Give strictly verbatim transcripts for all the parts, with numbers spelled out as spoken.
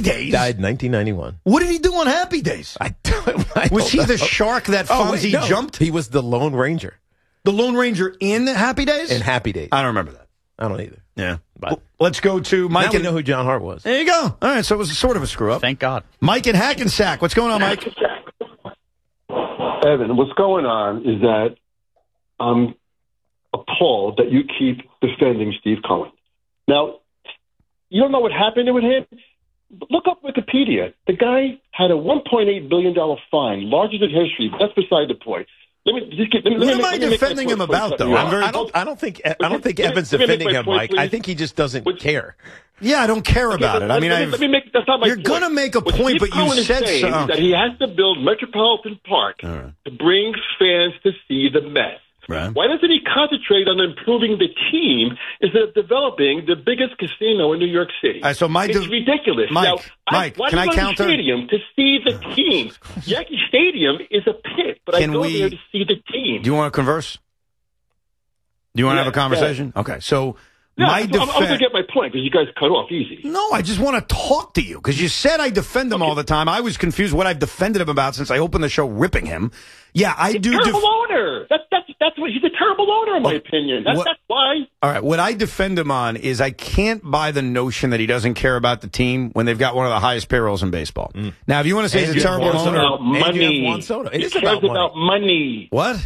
Days? Died in nineteen ninety-one. What did he do on Happy Days? I don't, I was don't he know. the shark that Oh, Fonzie wait, no. jumped? He was the Lone Ranger. The Lone Ranger in Happy Days? In Happy Days. I don't remember that. I don't either. Yeah. But Well, let's go to Mike. now we and, know who John Hart was. There you go. All right, so it was sort of a screw up. Thank God. Mike and Hackensack. What's going on, Mike? Evan, what's going on is that I'm appalled that you keep defending Steve Cohen. Now, you don't know what happened with him? Look up Wikipedia. The guy had a one point eight billion dollars fine, largest in history. But that's beside the point. Let me just get. Let me, What let me, am I let me make defending my him point about, for a though? second. I'm very- I don't. I don't think. I don't think Let me- Evan's let me make defending my him, point, Mike. I please. think he just doesn't Would- care. Yeah, I don't care about Okay, it. I let- mean, let me- I've, let me make, that's not my you're point. going to make a What point, Steve but you Cohen is said saying so. is that he has to build Metropolitan Park right. to bring fans to see the Mets. Right. Why doesn't he concentrate on improving the team instead of developing the biggest casino in New York City? All right, so my it's de- ridiculous. Mike, now, Mike, I, why can do I you go to the counter? stadium to see the team? Yankee Stadium is a pit, but Can I go we- there to see the team. Do you want to converse? Do you want to Yeah, have a conversation? Okay, so Yeah, my I'm, I'm going to defense. get my point because you guys cut off easy. No, I just want to talk to you because you said I defend him all the time. I was confused what I've defended him about since I opened the show ripping him. Yeah, I do. Terrible Def- owner. That's that's that's what he's a terrible owner in my Oh, opinion. That's, what- that's why. all right, what I defend him on is I can't buy the notion that he doesn't care about the team when they've got one of the highest payrolls in baseball. Now, if you want to say And he's a you have terrible Juan Soto. owner, About And you have money. Juan Soto. It he is cares about money. about money. what?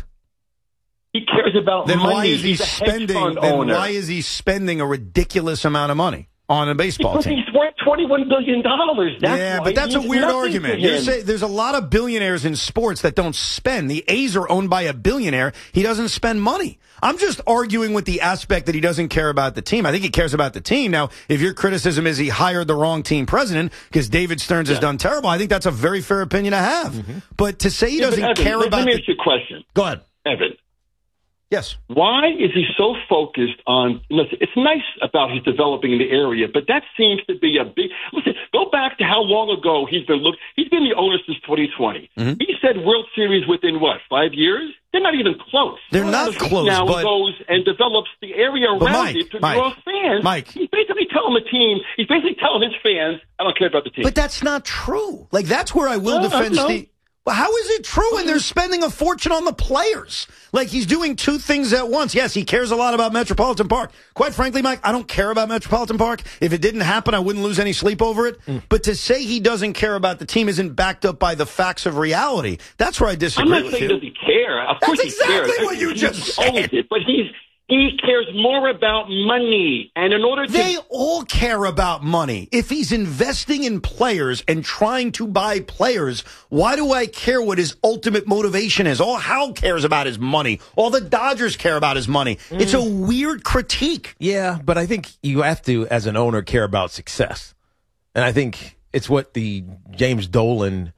He cares about Then money. why is he He's a hedge spending? fund Then owner. why is he spending a ridiculous amount of money on a baseball Because team? he's worth twenty-one billion dollars. That's yeah, why but that's it a means weird nothing argument. to You're him. saying there's a lot of billionaires in sports that don't spend. The A's are owned by a billionaire. He doesn't spend money. I'm just arguing with the aspect that he doesn't care about the team. I think he cares about the team. Now, if your criticism is he hired the wrong team president because David Stearns has done terrible, I think that's a very fair opinion to have. Mm-hmm. But to say he Yeah, but doesn't Evan, care let, about let me the... ask you a question, Go ahead. Evan. Yes. Why is he so focused on? Listen, it's nice about his developing in the area, but that seems to be a big. Listen, go back to how long ago he's been look. He's been the owner since twenty twenty. Mm-hmm. He said World Series within what five years? They're not even close. They're not He close, Now but- goes and develops the area But around Mike, it to Mike, draw fans. Mike. he's basically telling the team. He's basically telling his fans, "I don't care about the team." But that's not true. Like, that's where I will Well, I defend know. Steve. Well, how is it true when they're spending a fortune on the players? Like, he's doing two things at once. Yes, he cares a lot about Metropolitan Park. Quite frankly, Mike, I don't care about Metropolitan Park. If it didn't happen, I wouldn't lose any sleep over it. Mm. But to say he doesn't care about the team isn't backed up by the facts of reality. That's where I I'm disagree not with saying you. does he care. Of That's course he exactly cares. what you He just owns said. it, but he's he cares more about money. And in order to They all care about money. If he's investing in players and trying to buy players, why do I care what his ultimate motivation is? All Hal cares about is money. All the Dodgers care about is money. Mm. It's a weird critique. Yeah, but I think you have to, as an owner, care about success. And I think it's what the James Dolan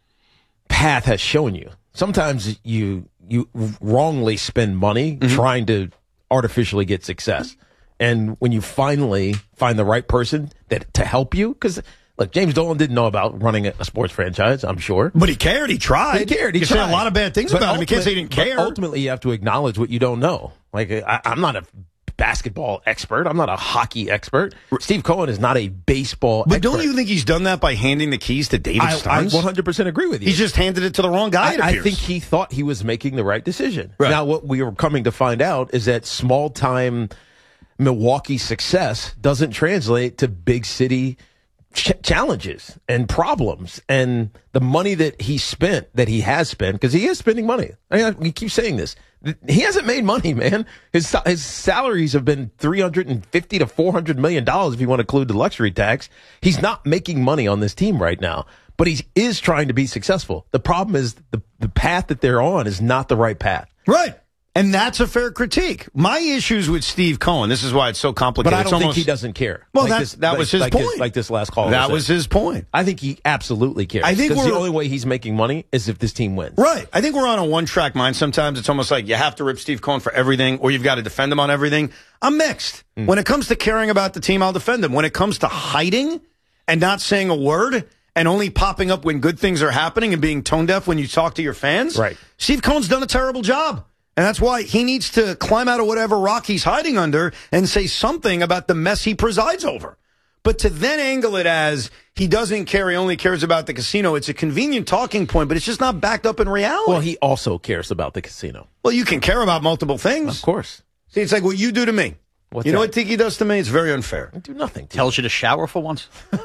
path has shown you. Sometimes you you wrongly spend money mm-hmm. trying to artificially get success. And when you finally find the right person that to help you, because look, James Dolan didn't know about running a, a sports franchise, I'm sure. But he cared. He tried. He cared. He you tried. say a lot of bad things but about him. You can't say he didn't care. But ultimately, you have to acknowledge what you don't know. Like, I, I'm not a basketball expert. I'm not a hockey expert. Steve Cohen is not a baseball but expert. But don't you think he's done that by handing the keys to David I, Stearns? I one hundred percent agree with you. He's just handed it to the wrong guy, it I, I appears. think he thought he was making the right decision. Right. Now, what we are coming to find out is that small-time Milwaukee success doesn't translate to big city ch- challenges and problems. And the money that he spent, that he has spent, because he is spending money. I mean, we keep saying this. He hasn't made money, man. His his salaries have been three hundred fifty to four hundred million dollars if you want to include the luxury tax. He's not making money on this team right now, but he is trying to be successful. The problem is the the path that they're on is not the right path. Right. And that's a fair critique. My issues with Steve Cohen, this is why it's so complicated. But I it's don't almost, think he doesn't care. Well, like that, this, that like, was his like point. This, like this last call. That was his point. I think he absolutely cares. I think 'cause we're, the only way he's making money is if this team wins. Right. I think we're on a one-track mind sometimes. It's almost like you have to rip Steve Cohen for everything or you've got to defend him on everything. I'm mixed. Mm. When it comes to caring about the team, I'll defend him. When it comes to hiding and not saying a word and only popping up when good things are happening and being tone deaf when you talk to your fans, right. Steve Cohen's done a terrible job. And that's why he needs to climb out of whatever rock he's hiding under and say something about the mess he presides over. But to then angle it as he doesn't care, he only cares about the casino, it's a convenient talking point, but it's just not backed up in reality. Well, he also cares about the casino. Well, you can care about multiple things. Of course. See, it's like what you do to me. What's you know that? what Tiki does to me? It's very unfair. I do nothing. To Tells you to shower for once.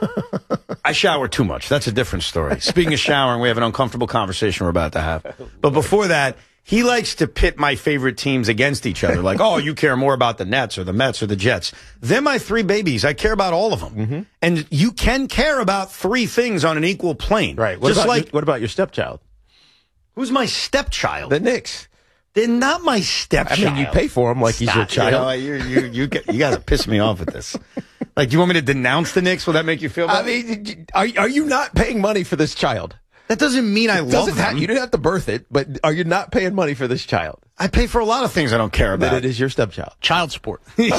I shower too much. That's a different story. Speaking of showering, we have an uncomfortable conversation we're about to have. But before that, he likes to pit my favorite teams against each other. Like, oh, you care more about the Nets or the Mets or the Jets. They're my three babies. I care about all of them. Mm-hmm. And you can care about three things on an equal plane. Right. What Just about, like, your, what about your stepchild? who's my stepchild? The Knicks. They're not my I stepchild. mean, you pay for him like he's your Stop. child. You, know, you, you, you, get, you guys are pissing me off with this. Like, do you want me to denounce the Knicks? Will that make you feel better? I mean, are, are you not paying money for this child? That doesn't mean I love Doesn't them. have, you didn't have to birth it, but are you not paying money for this child? I pay for a lot of things I don't care about. That it is your stepchild. Child support.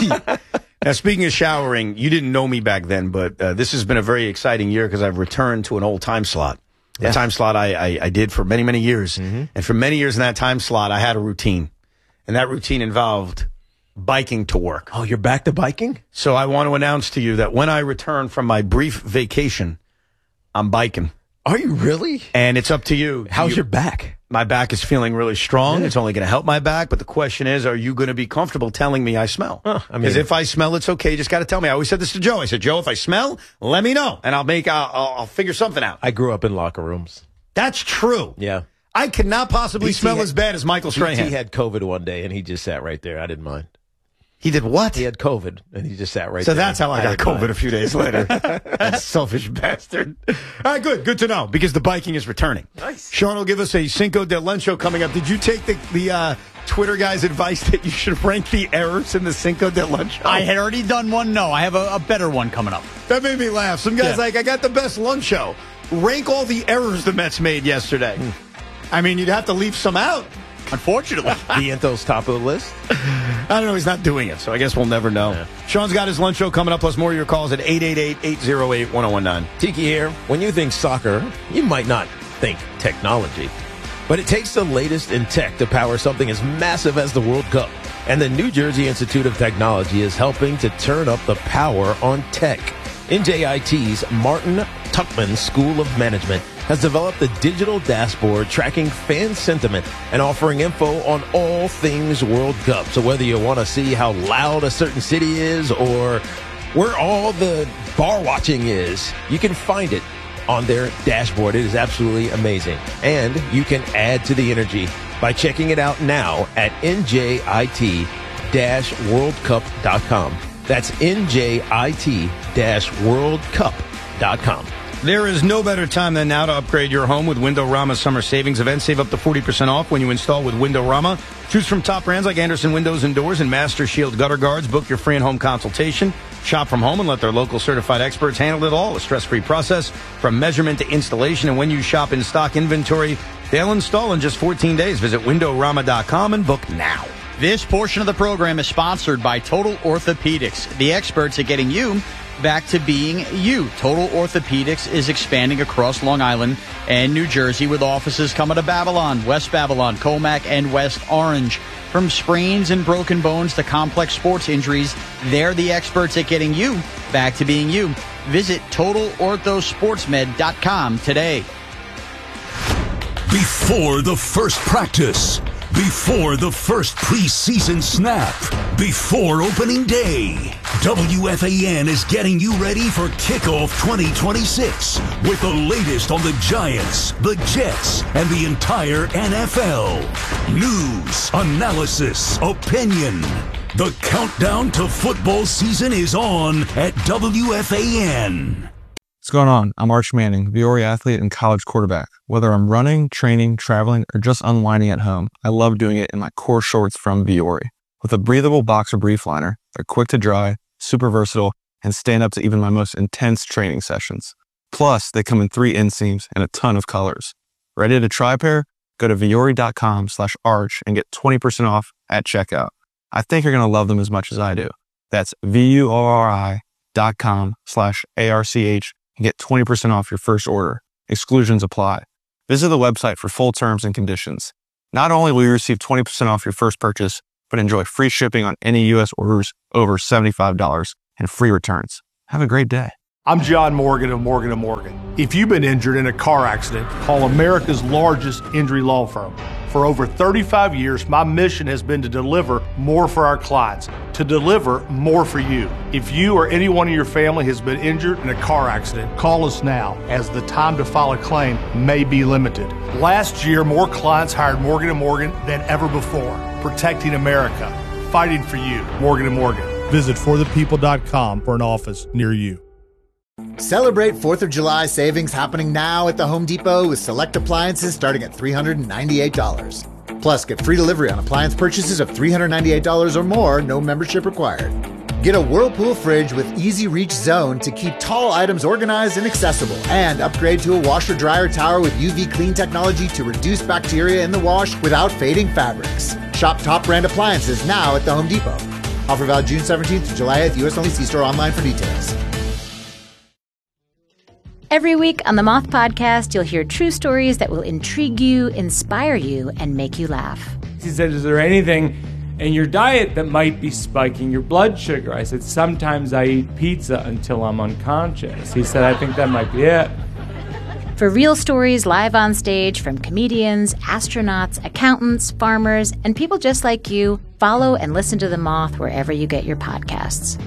Now, speaking of showering, you didn't know me back then, but uh, this has been a very exciting year because I've returned to an old time slot. Yeah. A time slot I, I, I did for many, many years. Mm-hmm. And for many years in that time slot, I had a routine. And that routine involved biking to work. Oh, you're back to biking? So I want to announce to you that when I return from my brief vacation, I'm biking. Are you really? And it's up to you. How's you, your back? My back is feeling really strong. Yeah. It's only going to help my back. But the question is, are you going to be comfortable telling me I smell? Huh, I mean- Because if I smell, it's okay. You just got to tell me. I always said this to Joe. I said, Joe, if I smell, let me know. And I'll make, I'll, I'll, I'll figure something out. I grew up in locker rooms. That's true. Yeah. I could not possibly D T smell had- as bad as Michael Strahan. He had COVID one day, and he just sat right there. I didn't mind. He did what? He had COVID, and he just sat right So there. that's how I got didn't COVID mind. a few days later. That selfish bastard. All right, good. Good to know because the biking is returning. Nice. Sean will give us a Cinco de Luncho coming up. Did you take the, the uh, Twitter guy's advice that you should rank the errors in the Cinco de Luncho? I had already done one. No, I have a, a better one coming up. That made me laugh. Some guy's Yeah. like, I got the best Luncho. Rank all the errors the Mets made yesterday. Hmm. I mean, you'd have to leave some out. Unfortunately. Viento's top of the list. I don't know. He's not doing it, so I guess we'll never know. Yeah. Sean's got his lunch show coming up, plus more of your calls at eight eight eight, eight oh eight, one oh one nine. Tiki here. When you think soccer, you might not think technology. But it takes the latest in tech to power something as massive as the World Cup. And the New Jersey Institute of Technology is helping to turn up the power on tech. N J I T's Martin Tuckman School of Management has developed a digital dashboard tracking fan sentiment and offering info on all things World Cup. So whether you want to see how loud a certain city is or where all the bar watching is, you can find it on their dashboard. It is absolutely amazing. And you can add to the energy by checking it out now at N J I T world cup dot com. That's N J I T world cup dot com. There is no better time than now to upgrade your home with Windorama Summer Savings Event. Save up to forty percent off when you install with Windorama. Choose from top brands like Anderson Windows and Doors and Master Shield Gutter Guards. Book your free in-home consultation. Shop from home and let their local certified experts handle it all. A stress-free process from measurement to installation. And when you shop in stock inventory, they'll install in just fourteen days. Visit Windorama dot com and book now. This portion of the program is sponsored by Total Orthopedics, the experts at getting you back to being you. Total Orthopedics is expanding across Long Island and New Jersey with offices coming to Babylon, West Babylon, Comac, and West Orange. From sprains and broken bones to complex sports injuries, they're the experts at getting you back to being you. Visit total ortho sports med dot com today. Before the first practice, before the first preseason snap, before opening day, W F A N is getting you ready for kickoff twenty twenty-six with the latest on the Giants, the Jets, and the entire N F L. News, analysis, opinion. The countdown to football season is on at W F A N. What's going on? I'm Arch Manning, Viore athlete and college quarterback. Whether I'm running, training, traveling, or just unwinding at home, I love doing it in my core shorts from Viore. With a breathable boxer brief liner, they're quick to dry, super versatile, and stand up to even my most intense training sessions. Plus, they come in three inseams and a ton of colors. Ready to try a pair? Go to Viore.com slash arch and get twenty percent off at checkout. I think you're going to love them as much as I do. That's V-U-O-R-I dot com slash A-R-C-H and get twenty percent off your first order. Exclusions apply. Visit the website for full terms and conditions. Not only will you receive twenty percent off your first purchase, but enjoy free shipping on any U S orders over seventy-five dollars and free returns. Have a great day. I'm John Morgan of Morgan and Morgan. If you've been injured in a car accident, call America's largest injury law firm. For over thirty-five years, my mission has been to deliver more for our clients, to deliver more for you. If you or anyone in your family has been injured in a car accident, call us now, as the time to file a claim may be limited. Last year, more clients hired Morgan and Morgan than ever before, protecting America, fighting for you. Morgan and Morgan. Visit for the people dot com for an office near you. Celebrate fourth of July savings happening now at the Home Depot with select appliances starting at three hundred ninety-eight dollars. Plus, get free delivery on appliance purchases of three hundred ninety-eight dollars or more, no membership required. Get a Whirlpool fridge with easy reach zone to keep tall items organized and accessible. And upgrade to a washer-dryer tower with U V clean technology to reduce bacteria in the wash without fading fabrics. Shop top brand appliances now at the Home Depot. Offer valid June seventeenth to July eighth, U S only. See store online for details. Every week on the Moth Podcast, you'll hear true stories that will intrigue you, inspire you, and make you laugh. He said, is there anything in your diet that might be spiking your blood sugar? I said, sometimes I eat pizza until I'm unconscious. He said, I think that might be it. For real stories live on stage from comedians, astronauts, accountants, farmers, and people just like you, follow and listen to The Moth wherever you get your podcasts.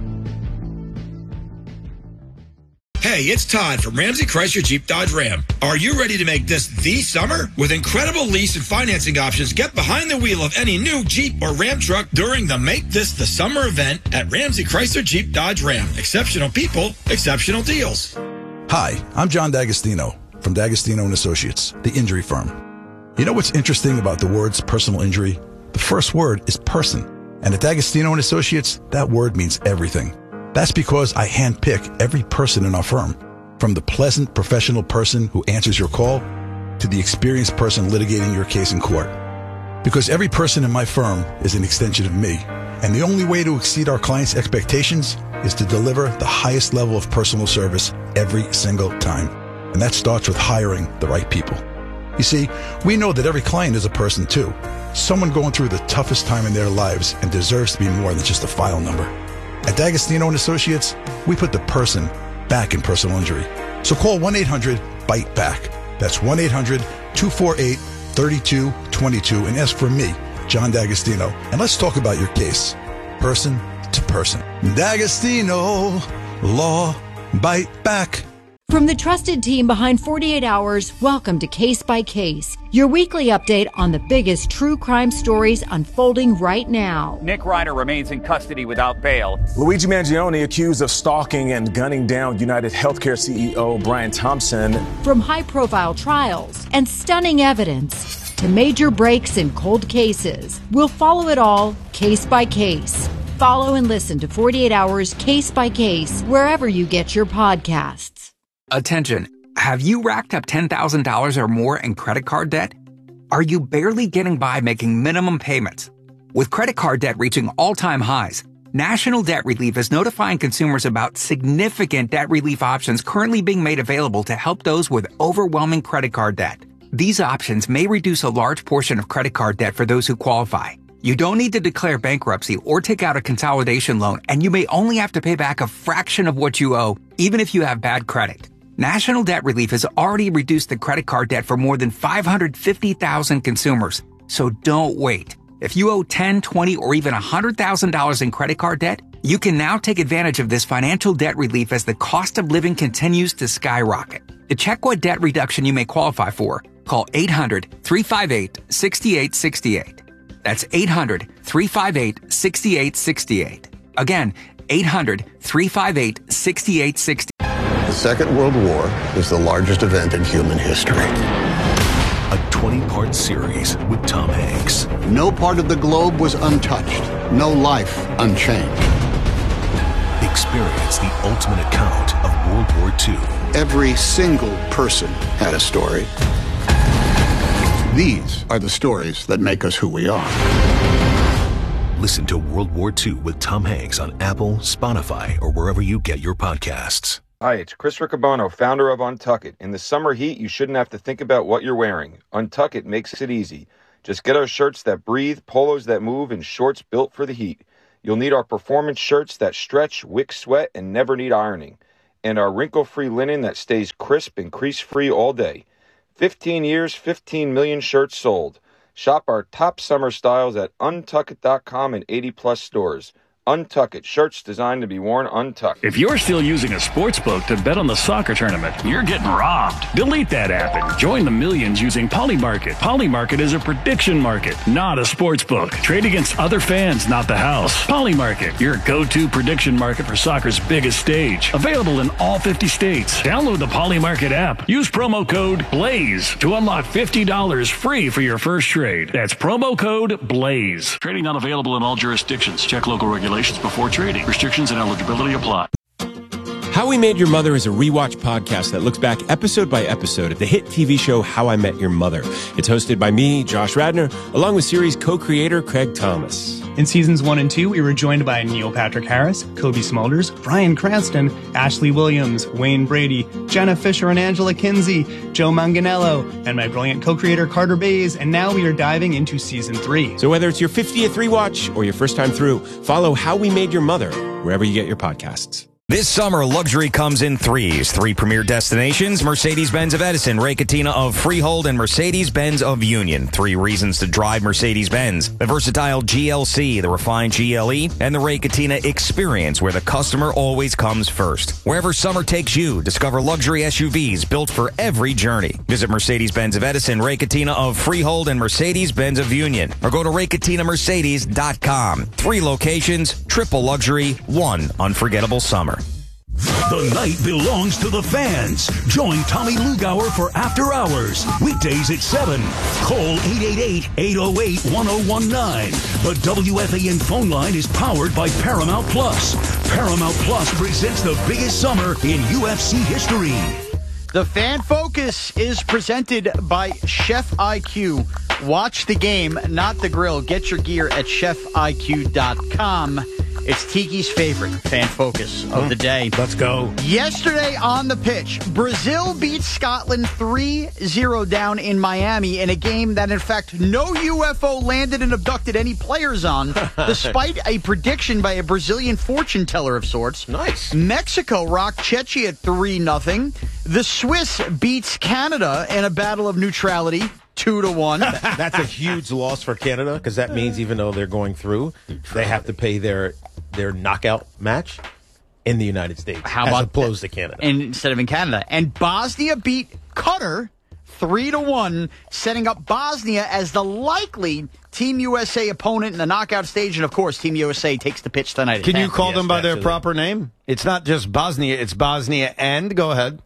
Hey, it's Todd from Ramsey Chrysler Jeep Dodge Ram. Are you ready to make this the summer? With incredible lease and financing options, get behind the wheel of any new Jeep or Ram truck during the Make This the Summer event at Ramsey Chrysler Jeep Dodge Ram. Exceptional people, exceptional deals. Hi, I'm John D'Agostino from D'Agostino and Associates, the injury firm. You know what's interesting about the words personal injury? The first word is person. And at D'Agostino and Associates, that word means everything. That's because I handpick every person in our firm, from the pleasant professional person who answers your call to the experienced person litigating your case in court. Because every person in my firm is an extension of me, and the only way to exceed our clients' expectations is to deliver the highest level of personal service every single time. And that starts with hiring the right people. You see, we know that every client is a person too, someone going through the toughest time in their lives and deserves to be more than just a file number. At D'Agostino and Associates, we put the person back in personal injury. So call one eight hundred bite back. That's one eight hundred two four eight three two two two and ask for me, John D'Agostino. And let's talk about your case, person to person. D'Agostino, law, bite back. From the trusted team behind forty-eight hours, welcome to Case by Case, your weekly update on the biggest true crime stories unfolding right now. Nick Reiner remains in custody without bail. Luigi Mangione accused of stalking and gunning down United Healthcare C E O Brian Thompson. From high-profile trials and stunning evidence to major breaks in cold cases, we'll follow it all case by case. Follow and listen to forty-eight hours Case by Case wherever you get your podcasts. Attention, have you racked up ten thousand dollars or more in credit card debt? Are you barely getting by making minimum payments? With credit card debt reaching all-time highs, National Debt Relief is notifying consumers about significant debt relief options currently being made available to help those with overwhelming credit card debt. These options may reduce a large portion of credit card debt for those who qualify. You don't need to declare bankruptcy or take out a consolidation loan, and you may only have to pay back a fraction of what you owe, even if you have bad credit. National Debt Relief has already reduced the credit card debt for more than five hundred fifty thousand consumers. So don't wait. If you owe ten, twenty, or even one hundred thousand dollars in credit card debt, you can now take advantage of this financial debt relief as the cost of living continues to skyrocket. To check what debt reduction you may qualify for, call eight hundred, three five eight, six eight six eight. That's eight hundred, three five eight, six eight six eight. Again, eight hundred, three five eight, six eight six eight. The Second World War is the largest event in human history. A twenty-part series with Tom Hanks. No part of the globe was untouched. No life unchanged. Experience the ultimate account of World War Two. Every single person had a story. These are the stories that make us who we are. Listen to World War Two with Tom Hanks on Apple, Spotify, or wherever you get your podcasts. Hi, it's Chris Riccobono, founder of Untuck It. In the summer heat, you shouldn't have to think about what you're wearing. Untuck It makes it easy. Just get our shirts that breathe, polos that move, and shorts built for the heat. You'll need our performance shirts that stretch, wick sweat, and never need ironing. And our wrinkle-free linen that stays crisp and crease-free all day. fifteen years, fifteen million shirts sold. Shop our top summer styles at untuck it dot com and eighty plus stores. Untuck It, shirts designed to be worn untucked. If you're still using a sports book to bet on the soccer tournament, you're getting robbed. Delete that app and join the millions using Polymarket. Polymarket is a prediction market, not a sports book. Trade against other fans, not the house. Polymarket, your go-to prediction market for soccer's biggest stage. Available in all fifty states. Download the Polymarket app. Use promo code BLAZE to unlock fifty dollars free for your first trade. That's promo code BLAZE. Trading not available in all jurisdictions. Check local regulations before trading. Restrictions and eligibility apply. How We Made Your Mother is a rewatch podcast that looks back episode by episode at the hit T V show How I Met Your Mother. It's hosted by me, Josh Radnor, along with series co-creator Craig Thomas. In seasons one and two, we were joined by Neil Patrick Harris, Kobe Smulders, Bryan Cranston, Ashley Williams, Wayne Brady, Jenna Fisher and Angela Kinsey, Joe Manganiello, and my brilliant co-creator Carter Bays, and now we are diving into season three. So whether it's your fiftieth rewatch or your first time through, follow How We Made Your Mother wherever you get your podcasts. This summer, luxury comes in threes. Three premier destinations, Mercedes-Benz of Edison, Ray Catena of Freehold, and Mercedes-Benz of Union. Three reasons to drive Mercedes-Benz. The versatile G L C, the refined G L E, and the Ray Catena Experience, where the customer always comes first. Wherever summer takes you, discover luxury S U Vs built for every journey. Visit Mercedes-Benz of Edison, Ray Catena of Freehold, and Mercedes-Benz of Union. Or go to ray catena mercedes dot com. Three locations, triple luxury, one unforgettable summer. The night belongs to the fans. Join Tommy Lugauer for After Hours, weekdays at seven. Call eight eight eight, eight oh eight, one oh one nine. The W F A N phone line is powered by Paramount Plus. Paramount Plus presents the biggest summer in U F C history. The Fan Focus is presented by Chef I Q. Watch the game, not the grill. Get your gear at chef I Q dot com. It's Tiki's favorite Fan Focus of the day. Let's go. Yesterday on the pitch, Brazil beat Scotland three zero down in Miami in a game that, in fact, no U F O landed and abducted any players on, despite a prediction by a Brazilian fortune teller of sorts. Nice. Mexico rocked Czechia three nothing. The Swiss beats Canada in a battle of neutrality. Two to one. That's a huge loss for Canada because that means even though they're going through, they have to pay their their knockout match in the United States How as about opposed to Canada. And instead of in Canada. And Bosnia beat Qatar three to one, setting up Bosnia as the likely Team U S A opponent in the knockout stage. And, of course, Team U S A takes the pitch tonight at Can ten. you call Yes, them by their absolutely. proper name? It's not just Bosnia, it's Bosnia and, go ahead,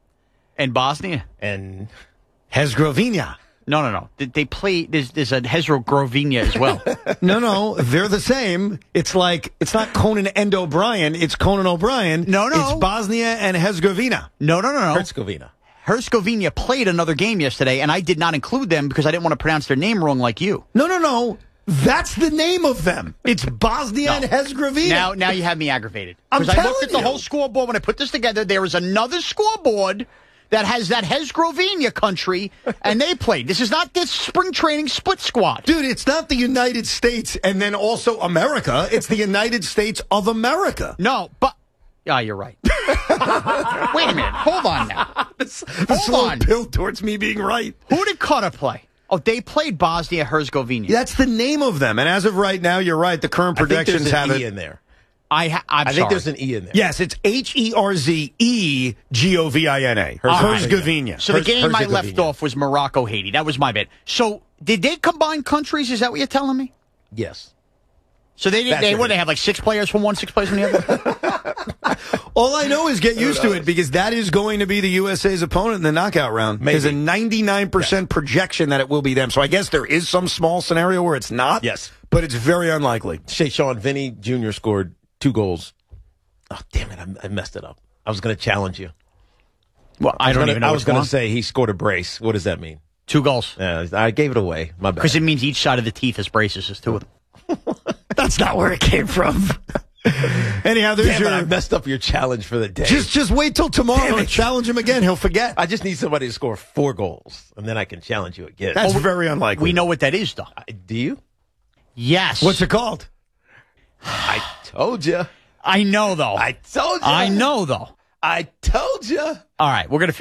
And Bosnia? And Herzegovina. No, no, no. They, they play, there's, there's a Herzegovina as well. No, no, they're the same. It's like, it's not Conan and O'Brien, it's Conan O'Brien. No, no. It's Bosnia and Herzegovina. No, no, no, no. Herzegovina. Herzegovina played another game yesterday, and I did not include them because I didn't want to pronounce their name wrong like you. No, no, no. That's the name of them. It's Bosnia No. and Herzegovina. Now, now you have me aggravated. I'm Because I looked telling at the you. whole scoreboard when I put this together. There is another scoreboard that has that Herzegovina country, and they played. This is not this spring training split squad. Dude, it's not the United States and then also America. It's the United States of America. No, but... Yeah, you're right. Wait a minute. Hold on now. This, Hold this little on. build towards me being right. Who did Qatar play? Oh, they played Bosnia Herzegovina. That's the name of them. And as of right now, you're right. The current I think projections there's an have E it. in there. I ha- I'm I think sorry. there's an E in there. Yes, it's H E R Z E G O V I N A. Herzegovina. So the Herz- game I left Herzegovina. off was Morocco-Haiti. That was my bet. So did they combine countries? Is that what you're telling me? Yes. So they did. That's They what what? it They is. have like six players from one, six players from the other. All I know is get used to it because that is going to be the U S A's opponent in the knockout round. Maybe. There's a ninety-nine percent projection that it will be them. So I guess there is some small scenario where it's not. Yes. But it's very unlikely. Shay Sean Vinny Junior scored two goals. Oh, damn it. I, I messed it up. I was going to challenge you. Well, I, was don't gonna, even know. I was going to say he scored a brace. What does that mean? two goals Yeah, I gave it away. My bad. because it means each side of the teeth is braces. Is two of them. That's not where it came from. Anyhow, there's Damn it, your. I messed up your challenge for the day. Just, just wait till tomorrow Damn and it. challenge him again. He'll forget. I just need somebody to score four goals, and then I can challenge you again. That's very unlikely. We know what that is, though. I- Do you? Yes. What's it called? I told you. I know, though. I told you. I know, though. I told you. All right, we're going to